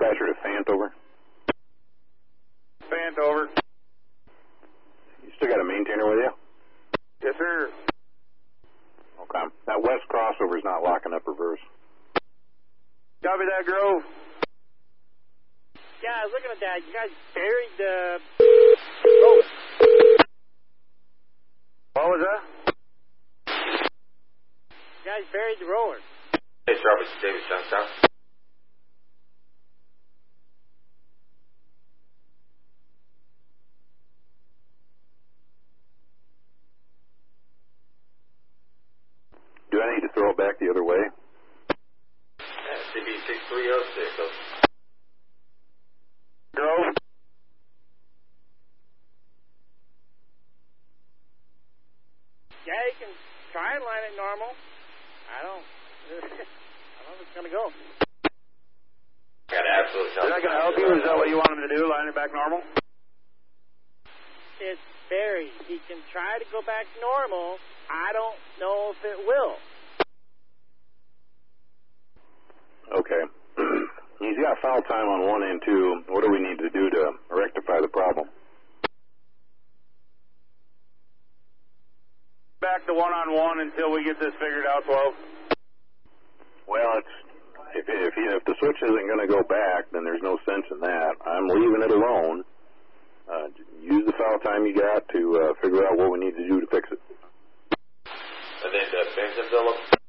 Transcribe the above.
dispatcher to Fantover. Fantover. You still got a maintainer with you? Yes, sir. Okay. That west crossover's not locking up reverse. Copy that, Grove. Yeah, I was looking at that. You guys buried the roller. What was that? You guys buried the roller. Hey, sir, Robert Davis, down south. Do I need to throw it back the other way? Yeah, CB 6306. Grove. Yeah, you can try and line it normal. I don't know if it's going to go. Got absolute. Is that going to help you? Is that what you want him to do, line it back normal? It's buried. He can try to go back normal. I don't know if it will. Okay. He's got foul time on 1 and 2. What do we need to do to rectify the problem? Back to one-on-one until we get this figured out, 12. Well, if the switch isn't going to go back, then there's no sense in that. I'm leaving it alone. Use the foul time you got to figure out what we need to do to fix it. And then Benson Phillips.